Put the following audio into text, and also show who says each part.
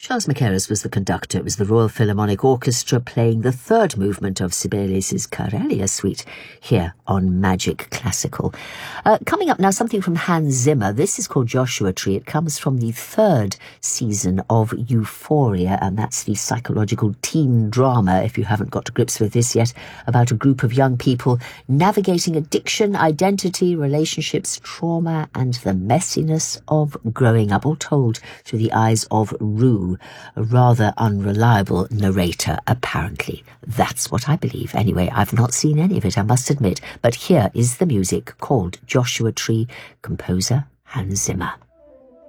Speaker 1: Charles Mackerras was the conductor. It was the Royal Philharmonic Orchestra playing the third movement of Sibelius's Karelia Suite here on Magic Classical. Coming up now, something from Hans Zimmer. This is called Joshua Tree. It comes from the third season of Euphoria, and that's the psychological teen drama, if you haven't got to grips with this yet, about a group of young people navigating addiction, identity, relationships, trauma, and the messiness of growing up, all told through the eyes of Rue, a rather unreliable narrator, apparently. That's what I believe. Anyway, I've not seen any of it, I must admit, but here is the music called Joshua Tree, composer Hans Zimmer.